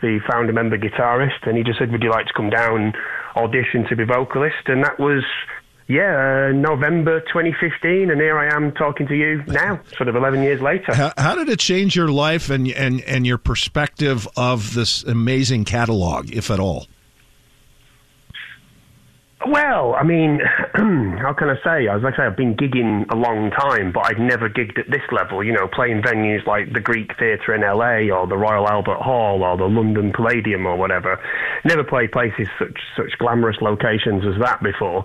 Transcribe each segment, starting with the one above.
the founder member guitarist, and he just said, would you like to come down and audition to be vocalist? And that was, November 2015, and here I am talking to you now, sort of 11 years later. How did it change your life and your perspective of this amazing catalog, if at all? Well, I mean, how can I say? I've been gigging a long time, but I'd never gigged at this level, playing venues like the Greek Theatre in LA or the Royal Albert Hall or the London Palladium or whatever. Never played places such glamorous locations as that before.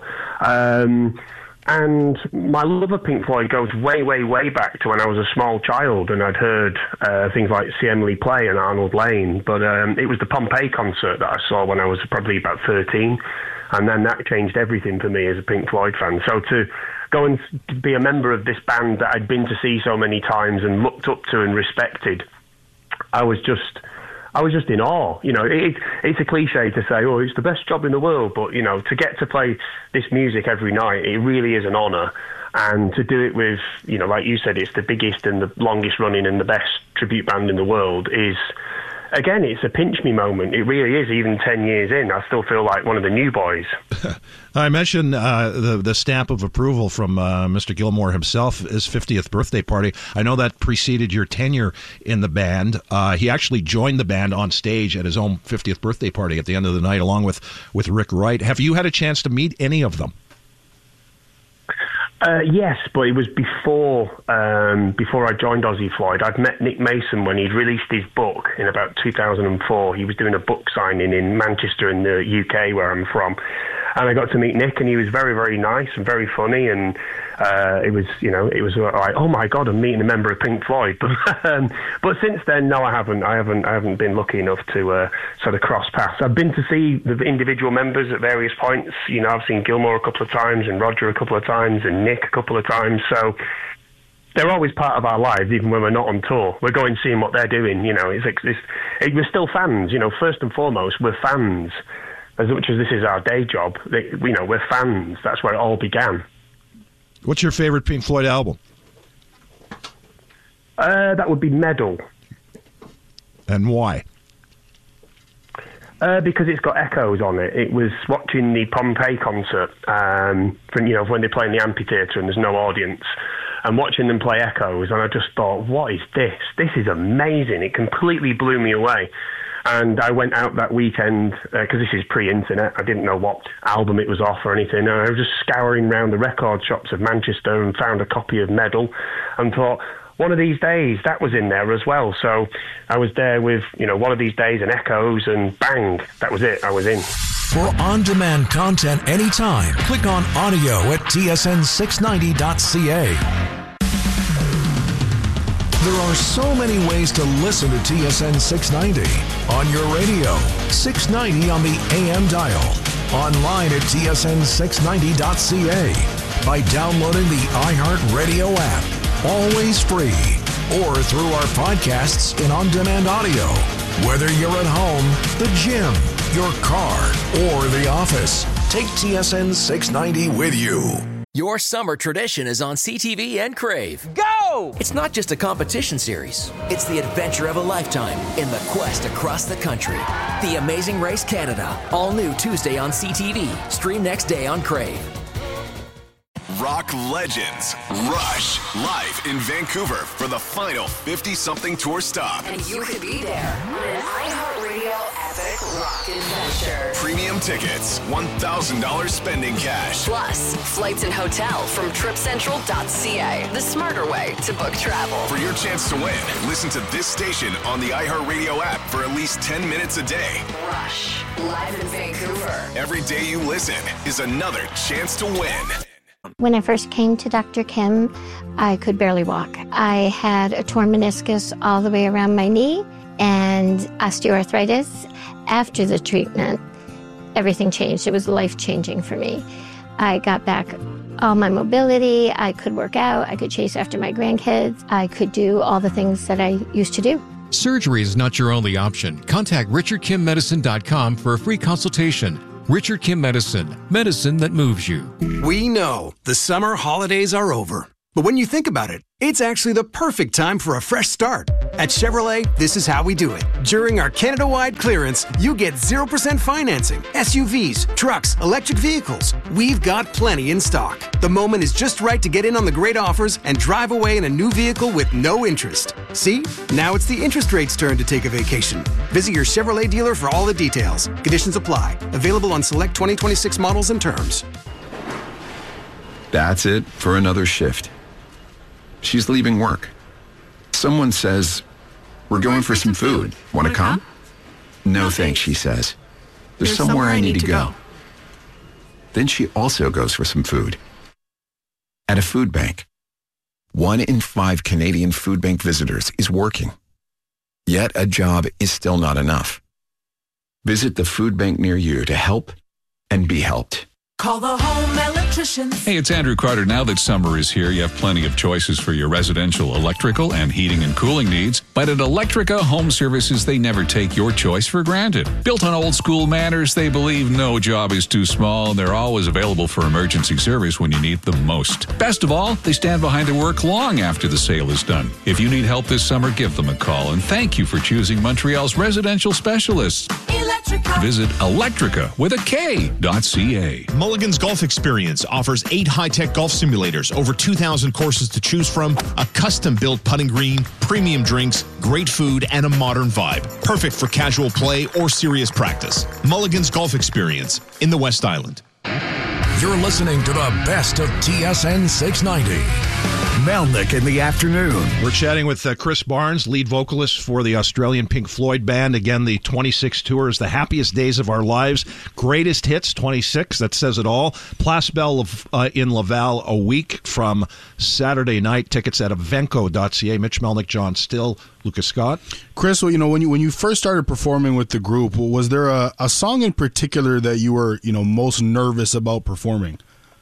And my love of Pink Floyd goes way, way, way back to when I was a small child, and I'd heard things like See Emily Play and Arnold Layne, but it was the Pompeii concert that I saw when I was probably about 13. And then that changed everything for me as a Pink Floyd fan. So to go and be a member of this band that I'd been to see so many times and looked up to and respected, I was just in awe. It's a cliche to say, oh, it's the best job in the world, but, to get to play this music every night, it really is an honour. And to do it with, like you said, it's the biggest and the longest running and the best tribute band in the world is... Again, it's a pinch me moment. It really is. Even 10 years in, I still feel like one of the new boys. I mentioned the stamp of approval from Mr. Gilmour himself, his 50th birthday party. I know that preceded your tenure in the band. He actually joined the band on stage at his own 50th birthday party at the end of the night, along with Rick Wright. Have you had a chance to meet any of them? Yes, but it was before I joined Ozzy Floyd. I'd met Nick Mason when he'd released his book in about 2004. He was doing a book signing in Manchester in the UK, where I'm from. And I got to meet Nick, and he was very, very nice and very funny. And it was like, oh my God, I'm meeting a member of Pink Floyd. But since then, no, I haven't been lucky enough to sort of cross paths. I've been to see the individual members at various points. I've seen Gilmour a couple of times, and Roger a couple of times, and Nick a couple of times. So they're always part of our lives, even when we're not on tour. We're going seeing what they're doing. We're still fans. First and foremost, we're fans. As much as this is our day job, we're fans. That's where it all began. What's your favorite Pink Floyd album? That would be Medal. And why? Because it's got echoes on it. It was watching the Pompeii concert, when they play in the amphitheatre and there's no audience, and watching them play Echoes, and I just thought, what is this? This is amazing. It completely blew me away. And I went out that weekend, because this is pre-internet, I didn't know what album it was off or anything, and I was just scouring around the record shops of Manchester and found a copy of Medal and thought, one of these days, that was in there as well. So I was there with, One of These Days and Echoes, and bang, that was it, I was in. For on-demand content anytime, click on audio at tsn690.ca. There are so many ways to listen to TSN 690. On your radio, 690 on the AM dial. Online at tsn690.ca. By downloading the iHeartRadio app. Always free. Or through our podcasts in on-demand audio. Whether you're at home, the gym, your car, or the office, take TSN 690 with you. Your summer tradition is on CTV and Crave. Go! It's not just a competition series. It's the adventure of a lifetime in the quest across the country. The Amazing Race Canada. All new Tuesday on CTV. Stream next day on Crave. Rock legends Rush live in Vancouver for the final 50-something tour stop. And you could be there on an iHeartRadio epic rock adventure. Premium tickets, $1,000 spending cash. Plus, flights and hotel from TripCentral.ca. The smarter way to book travel. For your chance to win, listen to this station on the iHeartRadio app for at least 10 minutes a day. Rush, live in Vancouver. Every day you listen is another chance to win. When I first came to Dr. Kim, I could barely walk. I had a torn meniscus all the way around my knee and osteoarthritis. After the treatment, everything changed. It was life-changing for me. I got back all my mobility. I could work out. I could chase after my grandkids. I could do all the things that I used to do. Surgery is not your only option. Contact RichardKimMedicine.com for a free consultation. Richard Kim Medicine, medicine that moves you. We know the summer holidays are over. But when you think about it, It's actually the perfect time for a fresh start. At Chevrolet, this is how we do it. During our Canada-wide clearance, you get 0% financing, SUVs, trucks, electric vehicles. We've got plenty in stock. The moment is just right to get in on the great offers and drive away in a new vehicle with no interest. See? Now it's the interest rate's turn to take a vacation. Visit your Chevrolet dealer for all the details. Conditions apply. Available on select 2026 models and terms. That's it for another shift. She's leaving work. Someone says, "We're going for some food. Want to come?" No thanks, she says. There's somewhere I need to go. Then she also goes for some food. At a food bank. 1 in 5 Canadian food bank visitors is working. Yet a job is still not enough. Visit the food bank near you to help and be helped. Call the home electricians. Hey, it's Andrew Carter. Now that summer is here, you have plenty of choices for your residential, electrical, and heating and cooling needs. But at Electrica Home Services, they never take your choice for granted. Built on old school manners, they believe no job is too small, and they're always available for emergency service when you need them most. Best of all, they stand behind their work long after the sale is done. If you need help this summer, give them a call. And thank you for choosing Montreal's residential specialists. Electrica. Visit electrica.ca. Mulligan's Golf Experience offers 8 high-tech golf simulators, over 2,000 courses to choose from, a custom-built putting green, premium drinks, great food, and a modern vibe. Perfect for casual play or serious practice. Mulligan's Golf Experience in the West Island. You're listening to the best of TSN 690. Melnick in the afternoon. We're chatting with Chris Barnes, lead vocalist for the Australian Pink Floyd band. Again, the 26 tour is the happiest days of our lives. Greatest hits, 26. That says it all. Place Belle in Laval a week from Saturday night. Tickets at evenco.ca. Mitch Melnick, John Still, Lucas Scott. Chris, well, when you first started performing with the group, was there a song in particular that you were most nervous about performing?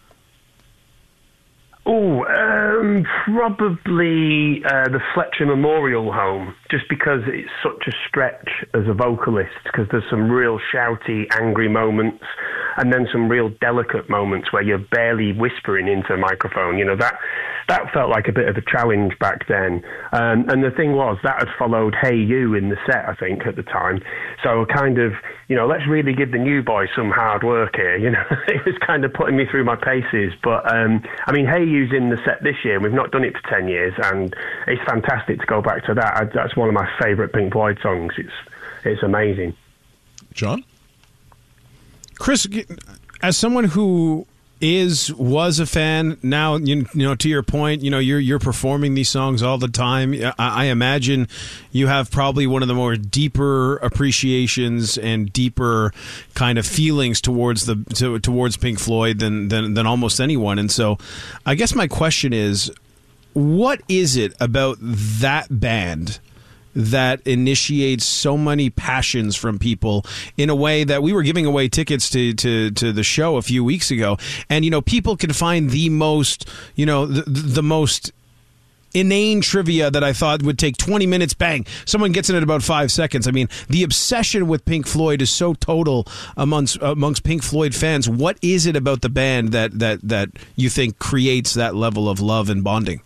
Probably the Fletcher Memorial Home, just because it's such a stretch as a vocalist, because there's some real shouty, angry moments, and then some real delicate moments where you're barely whispering into a microphone. That felt like a bit of a challenge back then. And the thing was, that had followed Hey You in the set, I think, at the time. So kind of, let's really give the new boy some hard work here. It was kind of putting me through my paces. But, Hey You's in the set this year, and we've not done it for 10 years, and it's fantastic to go back to that. That's one of my favourite Pink Floyd songs. It's amazing. John? Chris, as someone who was a fan, now to your point, you're performing these songs all the time. I imagine you have probably one of the more deeper appreciations and deeper kind of feelings towards Pink Floyd than almost anyone. And so I guess my question is, what is it about that band that initiates so many passions from people in a way that we were giving away tickets to the show a few weeks ago, and people can find the most the most inane trivia that I thought would take 20 minutes, bang, someone gets in it about 5 seconds. I mean, the obsession with Pink Floyd is so total amongst Pink Floyd fans. What is it about the band that you think creates that level of love and bonding?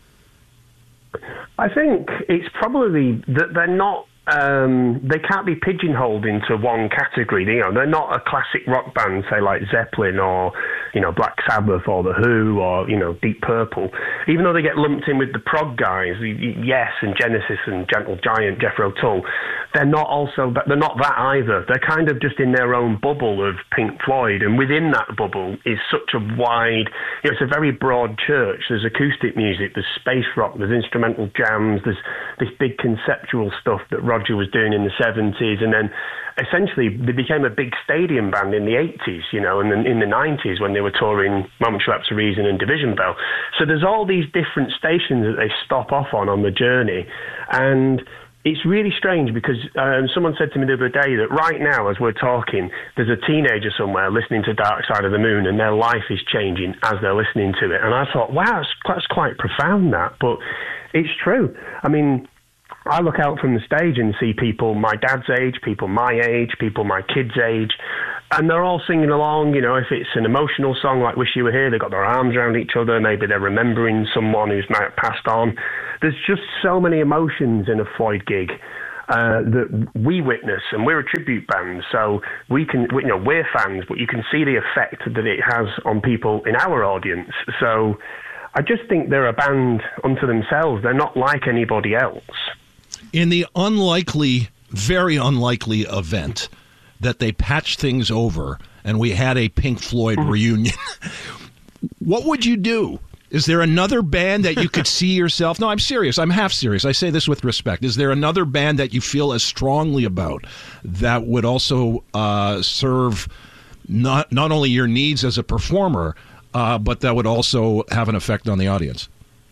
I think it's probably that they're not. They can't be pigeonholed into one category. They're not a classic rock band, say like Zeppelin or Black Sabbath or The Who or Deep Purple. Even though they get lumped in with the prog guys, Yes and Genesis and Gentle Giant, Jethro Tull, they're not that either. They're kind of just in their own bubble of Pink Floyd, and within that bubble is such a wide. It's a very broad church. There's acoustic music, there's space rock, there's instrumental jams, there's this big conceptual stuff that Roger was doing in the 70s, and then essentially they became a big stadium band in the 80s, and then in the 90s when they were touring Momentary Lapse of Reason and Division Bell. So there's all these different stations that they stop off on the journey, and it's really strange because someone said to me the other day that right now, as we're talking, there's a teenager somewhere listening to Dark Side of the Moon, and their life is changing as they're listening to it. And I thought, wow, that's quite profound, that. But it's true. I mean, I look out from the stage and see people my dad's age, people my age, people my kids' age, And they're all singing along, you know, if it's an emotional song like Wish You Were Here, they've got their arms around each other, maybe they're remembering someone who's now passed on. There's just so many emotions in a Floyd gig that we witness, and we're a tribute band, so we're fans, but you can see the effect that it has on people in our audience. So I just think they're a band unto themselves. They're not like anybody else. In the very unlikely event that they patched things over and we had a Pink Floyd reunion, what would you do? Is there another band that you could see yourself? No, I'm serious. I'm half serious. I say this with respect. Is there another band that you feel as strongly about that would also serve not only your needs as a performer, but that would also have an effect on the audience?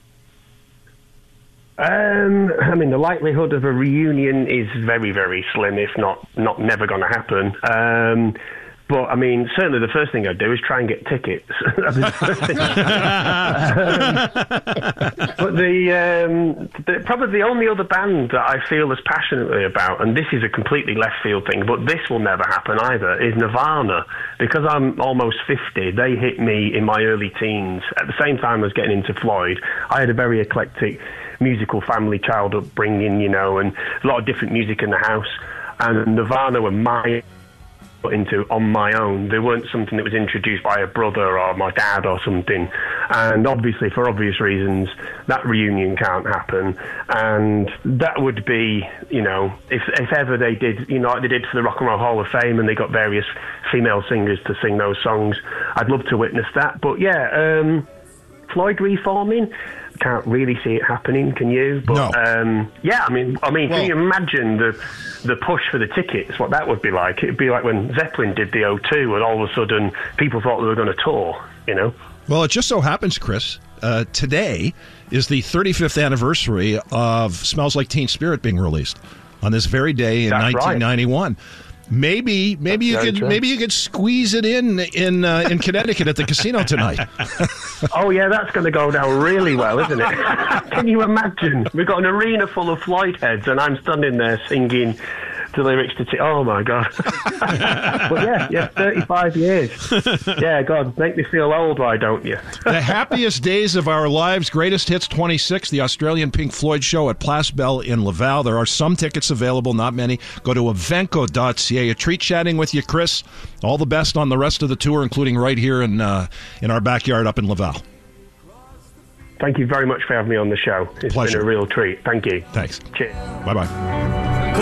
I mean, the likelihood of a reunion is very, very slim, if not never going to happen. But, I mean, certainly the first thing I'd do is try and get tickets. That'd be the first thing. But probably the only other band that I feel as passionately about, and this is a completely left field thing, but this will never happen either, is Nirvana. Because I'm almost 50, they hit me in my early teens. At the same time as getting into Floyd, I had a very eclectic musical family child upbringing, you know, and a lot of different music in the house. And Nirvana were my into on my own. They weren't something that was introduced by a brother or my dad or something. And obviously, for obvious reasons, that reunion can't happen. And that would be, you know, if ever they did, you know, like they did for the Rock and Roll Hall of Fame, and they got various female singers to sing those songs, I'd love to witness that. But yeah, Floyd reforming, can't really see it happening, can you? But no. Yeah, I mean, can you imagine the push for the tickets? What that would be like? It'd be like when Zeppelin did the O2, and all of a sudden people thought they were going to tour. You know. Well, it just so happens, Chris, today is the 35th anniversary of "Smells Like Teen Spirit" being released on this very day in 1991. Right. Maybe you could squeeze it in Connecticut at the casino tonight. Oh yeah, that's going to go down really well, isn't it? Can you imagine? We've got an arena full of Floyd heads, and I'm standing there singing the lyrics to oh my God. But yeah, 35 years. Yeah, God, make me feel old, why don't you? The happiest days of our lives, Greatest Hits 26, the Australian Pink Floyd show at Place Belle in Laval. There are some tickets available, not many. Go to evenco.ca. A treat chatting with you, Chris. All the best on the rest of the tour, including right here in our backyard up in Laval. Thank you very much for having me on the show. It's Pleasure. Been a real treat. Thank you. Thanks. Cheers. Bye-bye.